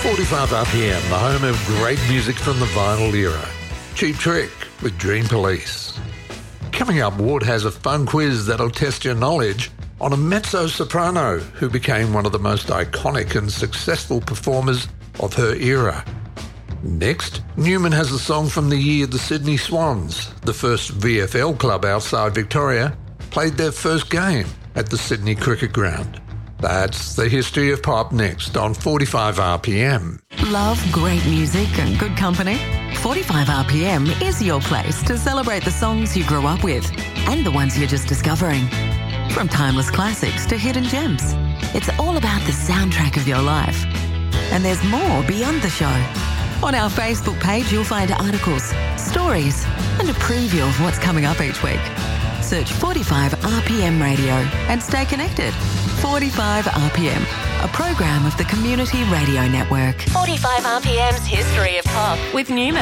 45 RPM, the home of great music from the vinyl era. Cheap Trick with Dream Police. Coming up, Ward has a fun quiz that'll test your knowledge on a mezzo-soprano who became one of the most iconic and successful performers of her era. Next, Newman has a song from the year the Sydney Swans, the first VFL club outside Victoria, played their first game at the Sydney Cricket Ground. That's the history of pop next on 45 RPM. Love great music and good company? 45 RPM is your place to celebrate the songs you grew up with and the ones you're just discovering. From timeless classics to hidden gems, it's all about the soundtrack of your life. And there's more beyond the show. On our Facebook page, you'll find articles, stories, and a preview of what's coming up each week. Search 45 RPM Radio and stay connected. 45 RPM, a program of the Community Radio Network. 45 RPM's History of Pop with Newman.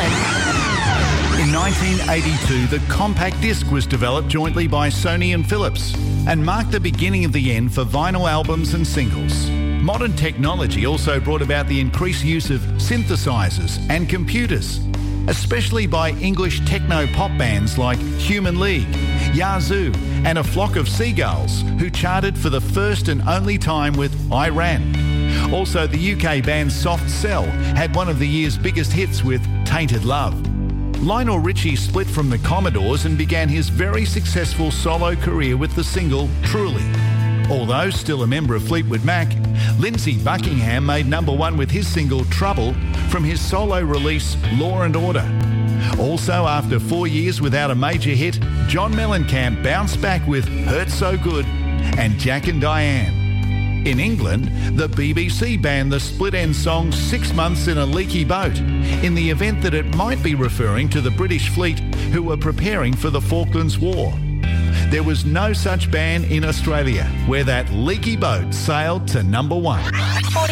In 1982, the compact disc was developed jointly by Sony and Philips and marked the beginning of the end for vinyl albums and singles. Modern technology also brought about the increased use of synthesizers and computers, especially by English techno-pop bands like Human League, Yazoo and A Flock of Seagulls, who charted for the first and only time with I Ran. Also, the UK band Soft Cell had one of the year's biggest hits with Tainted Love. Lionel Richie split from the Commodores and began his very successful solo career with the single Truly. Although still a member of Fleetwood Mac, Lindsey Buckingham made number one with his single Trouble from his solo release Law and Order. Also, after 4 years without a major hit, John Mellencamp bounced back with Hurt So Good and Jack and Diane. In England, the BBC banned the split-end song 6 Months in a Leaky Boat in the event that it might be referring to the British fleet who were preparing for the Falklands War. There was no such ban in Australia, where that leaky boat sailed to number one.